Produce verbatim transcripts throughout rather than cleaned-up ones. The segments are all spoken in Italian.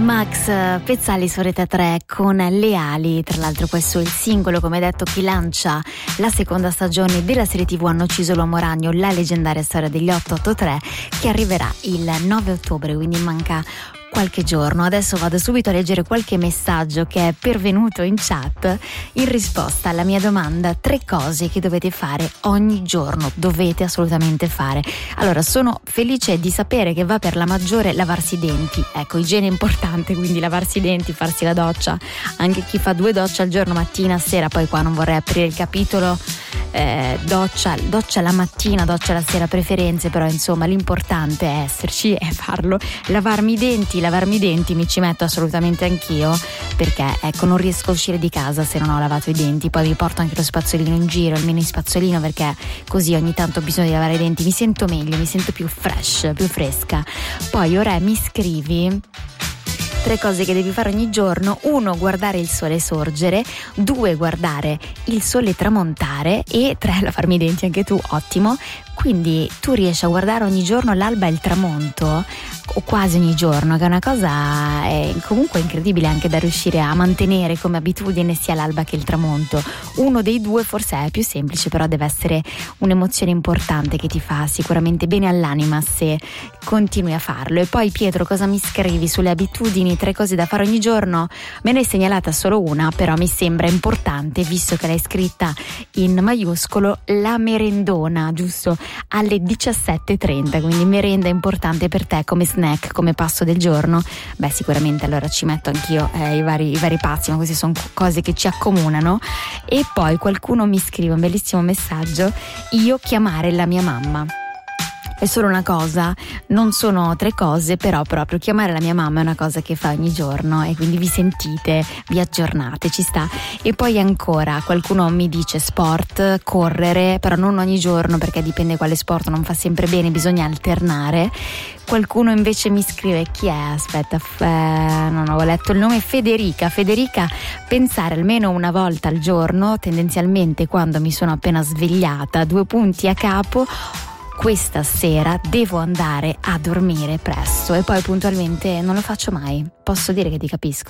Max Pezzali su Rete tre con Le ali, tra l'altro questo è il singolo, come detto, che lancia la seconda stagione della serie tv Hanno ucciso l'uomo ragno, la leggendaria storia degli otto otto tre, che arriverà il nove ottobre, quindi manca qualche giorno. Adesso vado subito a leggere qualche messaggio che è pervenuto in chat in risposta alla mia domanda: tre cose che dovete fare ogni giorno, dovete assolutamente fare. Allora, sono felice di sapere che va per la maggiore lavarsi i denti, ecco, igiene importante, quindi lavarsi i denti, farsi la doccia, anche chi fa due docce al giorno, mattina, sera. Poi qua non vorrei aprire il capitolo eh, doccia, doccia la mattina, doccia la sera, preferenze, però insomma l'importante è esserci e farlo. Lavarmi i denti, lavarmi i denti mi ci metto assolutamente anch'io, perché ecco, non riesco a uscire di casa se non ho lavato i denti. Poi mi porto anche lo spazzolino in giro, il mini spazzolino, perché così ogni tanto ho bisogno di lavare i denti, mi sento meglio, mi sento più fresh, più fresca. Poi ora mi scrivi tre cose che devi fare ogni giorno: uno, guardare il sole sorgere; due, guardare il sole tramontare; e tre, lavarmi i denti, anche tu, ottimo. Quindi tu riesci a guardare ogni giorno l'alba e il tramonto, o quasi ogni giorno, che è una cosa è comunque incredibile anche da riuscire a mantenere come abitudine, sia l'alba che il tramonto. Uno dei due forse è più semplice, però deve essere un'emozione importante che ti fa sicuramente bene all'anima se continui a farlo. E poi Pietro, cosa mi scrivi sulle abitudini, tre cose da fare ogni giorno? Me ne hai segnalata solo una, però mi sembra importante, visto che l'hai scritta in maiuscolo: la merendona, giusto? Alle diciassette e trenta, quindi merenda importante per te come snack, come passo del giorno. Beh, sicuramente allora ci metto anch'io eh, i, vari, i vari passi, ma queste sono cose che ci accomunano. E poi qualcuno mi scrive un bellissimo messaggio: io chiamare la mia mamma. È solo una cosa, non sono tre cose, però proprio chiamare la mia mamma è una cosa che fa ogni giorno, e quindi vi sentite, vi aggiornate, ci sta. E poi ancora qualcuno mi dice sport, correre, però non ogni giorno, perché dipende quale sport, non fa sempre bene, bisogna alternare. Qualcuno invece mi scrive, chi è? Aspetta, f- eh, non ho letto il nome. Federica. Federica, pensare almeno una volta al giorno, tendenzialmente quando mi sono appena svegliata, due punti a capo: questa sera devo andare a dormire presto. E poi puntualmente non lo faccio mai. Posso dire che ti capisco?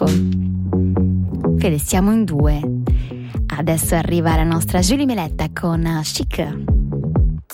Fede, siamo in due. Adesso arriva la nostra Julie Meletta con Chic.